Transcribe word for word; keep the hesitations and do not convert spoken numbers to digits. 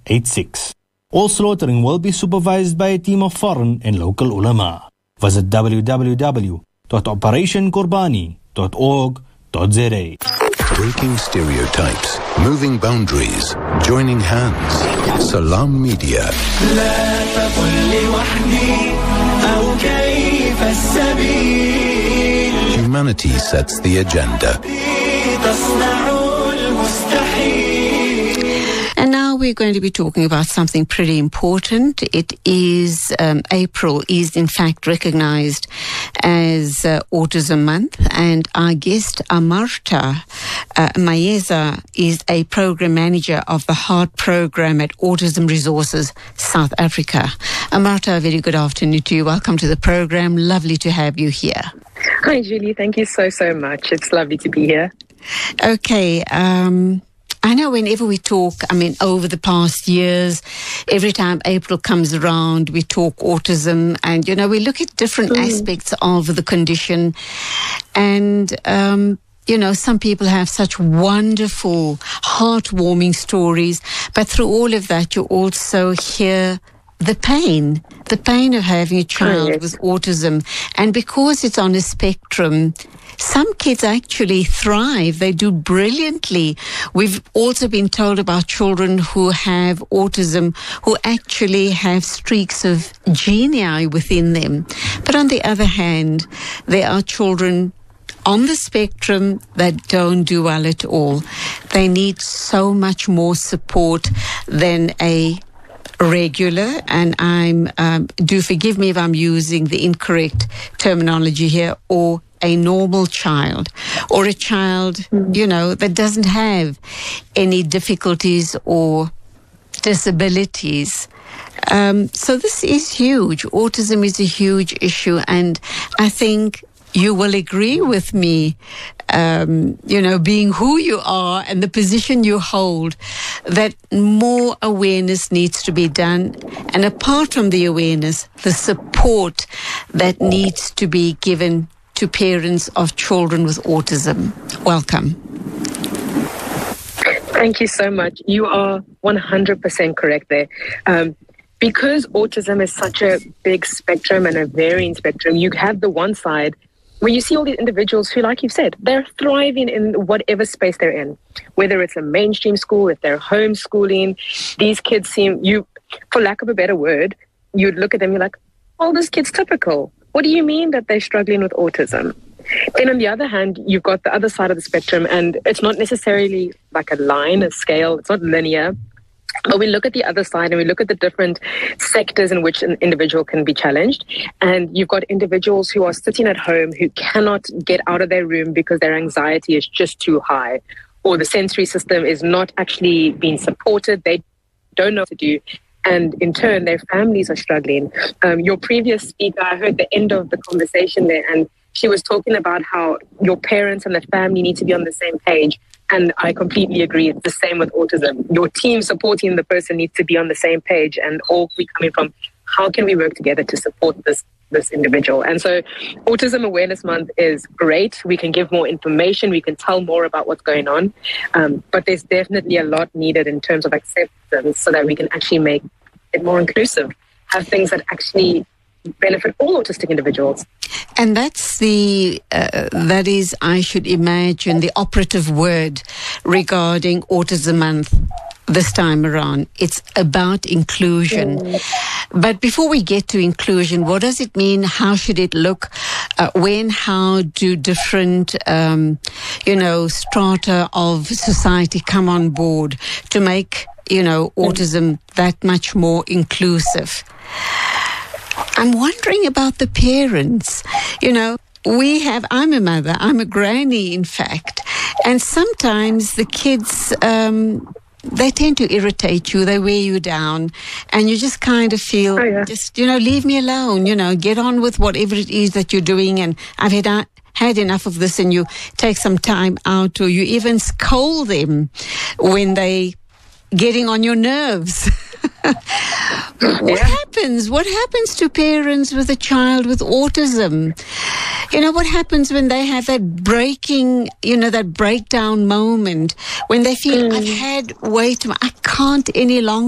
eight six. All slaughtering will be supervised by a team of foreign and local ulama. Visit w w w dot operation korbani dot org dot z a. Breaking stereotypes, moving boundaries, joining hands. Salam Media. Humanity sets the agenda. And now we're going to be talking about something pretty important. It is, um, April is in fact recognized as uh, Autism Month, and our guest, Amartha uh, Mayeza, is a program manager of the Heart Program at Autism Resources South Africa. Amartha, a very good afternoon to you. Welcome to the program. Lovely to have you here. Hi, Julie. Thank you so, so much. It's lovely to be here. Okay. Um, I know whenever we talk, I mean, over the past years, every time April comes around, we talk autism and, you know, we look at different mm. aspects of the condition. And, um, you know, some people have such wonderful, heartwarming stories. But through all of that, you also hear the pain, the pain of having a child oh, yes. with autism. And because it's on a spectrum, some kids actually thrive. They do brilliantly. We've also been told about children who have autism who actually have streaks of genii within them. But on the other hand, there are children on the spectrum that don't do well at all. They need so much more support than a regular, and I'm um, do forgive me if I'm using the incorrect terminology here, or a normal child, or a child, mm. you know, that doesn't have any difficulties or disabilities. Um, so this is huge. Autism is a huge issue, and I think you will agree with me, um, you know, being who you are and the position you hold, that more awareness needs to be done. And apart from the awareness, the support that needs to be given to parents of children with autism. Welcome. Thank you so much. You are one hundred percent correct there. Um, because autism is such a big spectrum and a varying spectrum, you have the one side where you see all these individuals who, like you've said, they're thriving in whatever space they're in, whether it's a mainstream school, if they're homeschooling. These kids seem, you, for lack of a better word, you'd look at them, you're like, oh, this kid's typical. What do you mean that they're struggling with autism? Then on the other hand, you've got the other side of the spectrum, and it's not necessarily like a line, a scale, it's not linear. But we look at the other side and we look at the different sectors in which an individual can be challenged. And you've got individuals who are sitting at home who cannot get out of their room because their anxiety is just too high, or the sensory system is not actually being supported. They don't know what to do. And in turn, their families are struggling. Um, your previous speaker, I heard the end of the conversation there, and she was talking about how your parents and the family need to be on the same page. And I completely agree. It's the same with autism. Your team supporting the person needs to be on the same page, and all we coming from, how can we work together to support this this individual? And so Autism Awareness Month is great. We can give more information. We can tell more about what's going on. Um, but there's definitely a lot needed in terms of acceptance so that we can actually make it more inclusive, have things that actually benefit all autistic individuals. And that's the, uh, that is, I should imagine, the operative word regarding Autism Month this time around. It's about inclusion. Mm. But before we get to inclusion, what does it mean? How should it look? Uh, when, how do different, um, you know, strata of society come on board to make, you know, autism that much more inclusive? I'm wondering about the parents. You know, we have, I'm a mother, I'm a granny, in fact, and sometimes the kids, um, they tend to irritate you, they wear you down, and you just kind of feel, oh, yeah. just, you know, leave me alone, you know, get on with whatever it is that you're doing, and I've had, uh, had enough of this, and you take some time out, or you even scold them when they getting on your nerves. What yeah. happens? What happens to parents with a child with autism? You know, what happens when they have that breaking, you know, that breakdown moment when they feel, mm. I've had way too much, I can't any longer.